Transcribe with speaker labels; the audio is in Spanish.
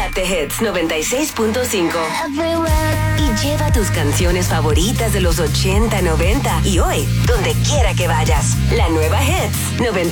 Speaker 1: Quédate Hits 96.5 y lleva tus canciones favoritas de los 80, 90 y hoy, donde quiera que vayas. La nueva Hits 96.5.